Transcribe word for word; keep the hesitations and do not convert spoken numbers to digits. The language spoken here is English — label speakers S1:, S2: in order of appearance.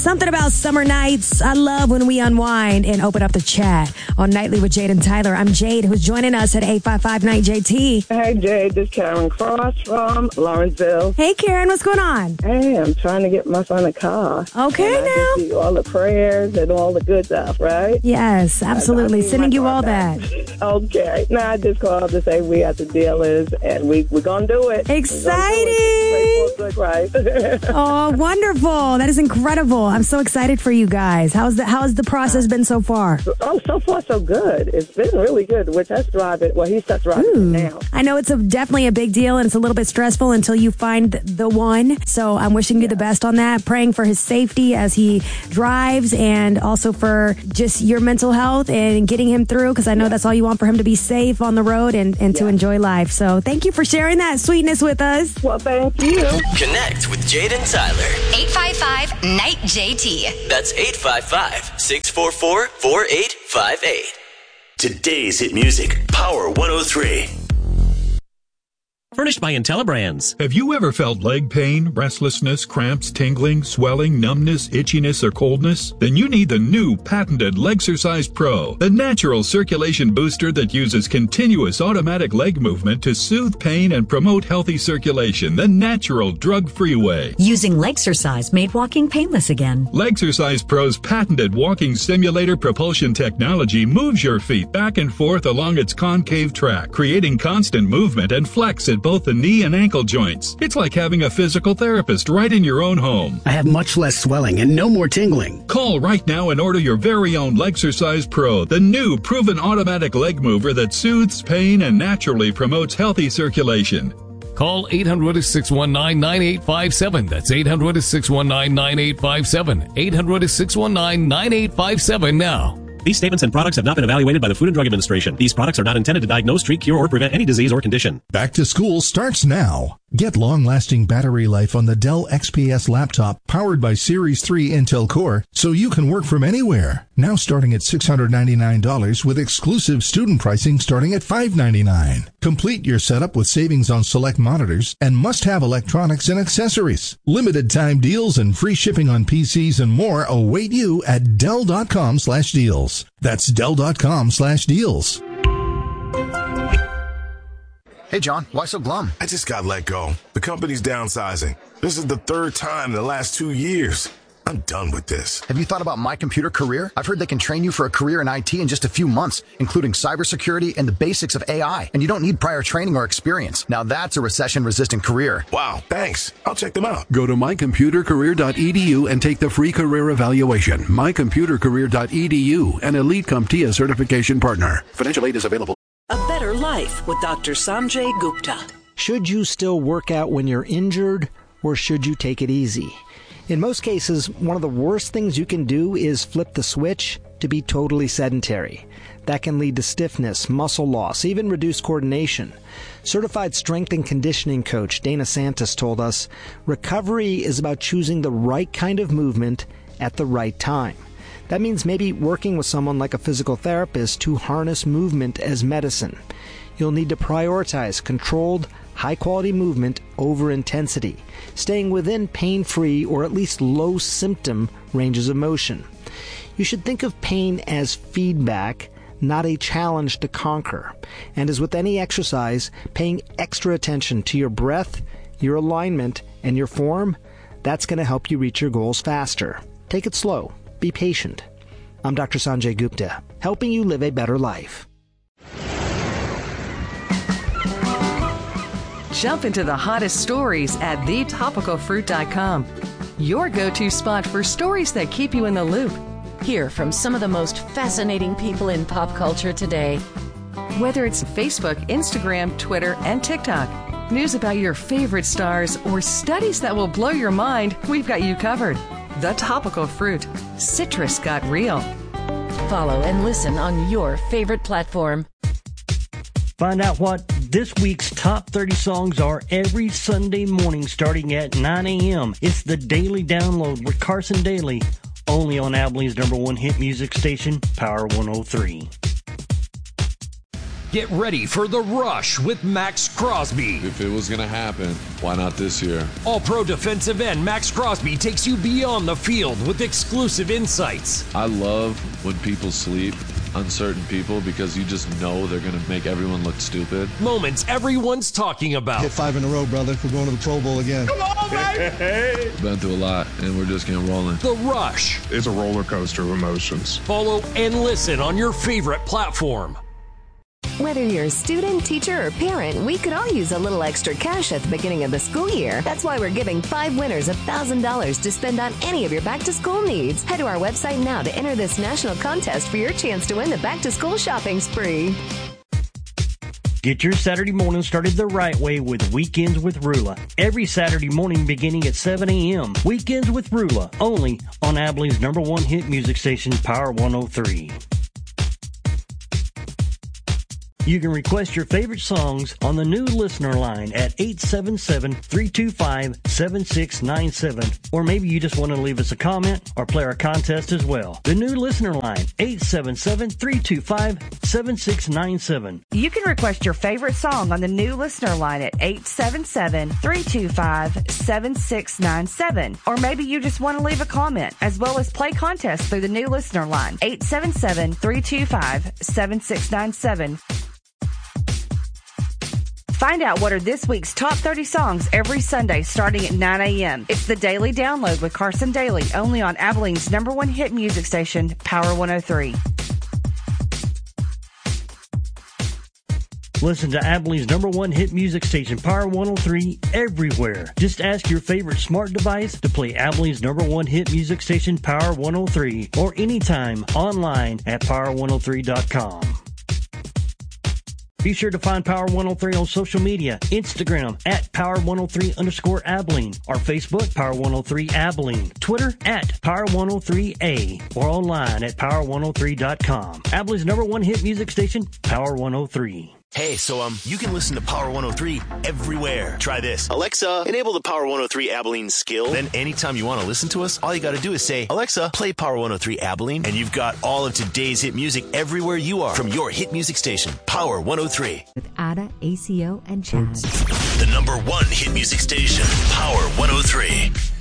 S1: Something about summer nights. I love when we unwind and open up the chat on Nightly with Jade and Tyler. I'm Jade, who's joining us at eight five five night J T.
S2: Hey, Jade. This is Karen Cross from Lawrenceville.
S1: Hey, Karen. What's going on?
S2: Hey, I'm trying to get my son a car.
S1: Okay,
S2: and I
S1: now.
S2: just do all the prayers and all the good stuff, right?
S1: Yes, absolutely. Sending you all
S2: back.
S1: that.
S2: Okay. Now, I just called to say we at the dealers, and we, we're going to do it.
S1: Exciting.
S2: Good, right?
S1: Oh, wonderful. That is incredible. I'm so excited for you guys. How's the, how's the process been so far?
S2: Oh, so far, so good. It's been really good. We're test driving. Well, he's test driving it now.
S1: I know it's a, definitely a big deal, and it's a little bit stressful until you find the one. So I'm wishing you the best on that, praying for his safety as he drives, and also for just your mental health and getting him through, because I know that's all you want, for him to be safe on the road and, and to enjoy life. So thank you for sharing that sweetness with us.
S2: Well, thank you.
S3: Connect with Jade and Tyler.
S4: eight five five night J T.
S3: That's eight five five, six four four, four eight five eight. Today's hit music, Power one oh three.
S5: Furnished by IntelliBrands.
S6: Have you ever felt leg pain, restlessness, cramps, tingling, swelling, numbness, itchiness, or coldness? Then you need the new patented Legsercise Pro, the natural circulation booster that uses continuous automatic leg movement to soothe pain and promote healthy circulation the natural drug-free way.
S7: Using Legsercise made walking painless again.
S6: Legsercise Pro's patented walking simulator propulsion technology moves your feet back and forth along its concave track, creating constant movement and flex at both the knee and ankle joints. It's like having a physical therapist right in your own home.
S8: I have much less swelling and no more tingling.
S6: Call right now and order your very own Legsercise Pro, the new proven automatic leg mover that soothes pain and naturally promotes healthy circulation.
S9: Call eight hundred, six one nine, nine eight five seven. That's eight hundred, six one nine, nine eight five seven. eight hundred, six one nine, nine eight five seven now.
S5: These statements and products have not been evaluated by the Food and Drug Administration. These products are not intended to diagnose, treat, cure, or prevent any disease or condition.
S10: Back to school starts now. Get long-lasting battery life on the Dell X P S laptop powered by Series three Intel Core, so you can work from anywhere. Now starting at six hundred ninety-nine dollars with exclusive student pricing starting at five hundred ninety-nine dollars. Complete your setup with savings on select monitors and must-have electronics and accessories. Limited time deals and free shipping on P Cs and more await you at Dell.com slash deals. That's Dell.com slash deals.
S11: Hey, John, why so glum?
S12: I just got let go. The company's downsizing. This is the third time in the last two years. I'm done with this.
S11: Have you thought about My Computer Career? I've heard they can train you for a career in I T in just a few months, including cybersecurity and the basics of A I. And you don't need prior training or experience. Now that's a recession-resistant career.
S12: Wow, thanks. I'll check them out.
S13: Go to my computer career dot e d u and take the free career evaluation. my computer career dot e d u, an Elite CompTIA certification partner. Financial aid is available.
S14: A better life with Doctor Sanjay Gupta.
S15: Should you still work out when you're injured, or should you take it easy? In most cases, one of the worst things you can do is flip the switch to be totally sedentary. That can lead to stiffness, muscle loss, even reduced coordination. Certified strength and conditioning coach Dana Santos told us, recovery is about choosing the right kind of movement at the right time. That means maybe working with someone like a physical therapist to harness movement as medicine. You'll need to prioritize controlled, high-quality movement over intensity, staying within pain-free or at least low-symptom ranges of motion. You should think of pain as feedback, not a challenge to conquer. And as with any exercise, paying extra attention to your breath, your alignment, and your form, that's going to help you reach your goals faster. Take it slow. Be patient. I'm Doctor Sanjay Gupta, helping you live a better life.
S16: Jump into the hottest stories at the topical fruit dot com. Your go-to spot for stories that keep you in the loop.
S17: Hear from some of the most fascinating people in pop culture today.
S16: Whether it's Facebook, Instagram, Twitter, and TikTok, news about your favorite stars, or studies that will blow your mind, we've got you covered. The Topical Fruit. Citrus got real.
S17: Follow and listen on your favorite platform.
S18: Find out what this week's top thirty songs are every Sunday morning starting at nine a.m. It's the Daily Download with Carson Daly, only on Abilene's number one hit music station, Power one oh three.
S19: Get ready for The Rush with Max Crosby.
S20: If it was going to happen, why not this year?
S19: All-Pro defensive end Max Crosby takes you beyond the field with exclusive insights.
S20: I love when people sleep on certain people because you just know they're going to make everyone look stupid.
S19: Moments everyone's talking about.
S21: Hit five in a row, brother. We're going to the Pro Bowl again.
S19: Come on, baby!
S20: Been through a lot, and we're just getting rolling.
S19: The Rush.
S22: It's a roller coaster of emotions.
S19: Follow and listen on your favorite platform.
S23: Whether you're a student, teacher, or parent, we could all use a little extra cash at the beginning of the school year. That's why we're giving five winners one thousand dollars to spend on any of your back-to-school needs. Head to our website now to enter this national contest for your chance to win the back-to-school shopping spree.
S18: Get your Saturday morning started the right way with Weekends with Rula. Every Saturday morning beginning at seven a.m. Weekends with Rula, only on Abilene's number one hit music station, Power one oh three. You can request your favorite songs on the new listener line at eight seven seven, three two five, seven six nine seven. Or maybe you just want to leave us a comment or play our contest as well. The new listener line, eight seven seven, three two five, seven six nine seven.
S24: You can request your favorite song on the new listener line at eight seven seven, three two five, seven six nine seven. Or maybe you just want to leave a comment as well as play contests through the new listener line, eight seven seven, three two five, seven six nine seven. Find out what are this week's top thirty songs every Sunday starting at nine a.m. It's the Daily Download with Carson Daly, only on Abilene's number one hit music station, Power one oh three.
S18: Listen to Abilene's number one hit music station, Power one oh three, everywhere. Just ask your favorite smart device to play Abilene's number one hit music station, Power one oh three, or anytime online at power one oh three dot com. Be sure to find Power one oh three on social media, Instagram at Power one oh three underscore Abilene, or Facebook, Power one oh three Abilene, Twitter at Power one oh three A, or online at power one oh three dot com. Abilene's number one hit music station, Power one oh three.
S3: Hey, so um, you can listen to Power one oh three everywhere. Try this. Alexa, enable the Power one oh three Abilene skill. Then anytime you want to listen to us, all you got to do is say, Alexa, play Power one oh three Abilene, and you've got all of today's hit music everywhere you are from your hit music station, Power one oh three.
S25: With Ada, A C O, and Chad.
S3: The number one hit music station, Power one oh three.